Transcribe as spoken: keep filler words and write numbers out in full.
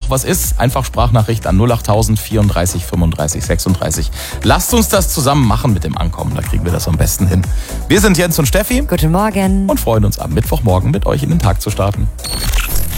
was ist, einfach Sprachnachricht an null achttausend vierunddreißig fünfunddreißig sechsunddreißig. Lasst uns das zusammen machen mit dem Ankommen, da kriegen wir das am besten hin. Wir sind Jens und Steffi. Guten Morgen. Und freuen uns am Mittwochmorgen mit euch in den Tag zu starten.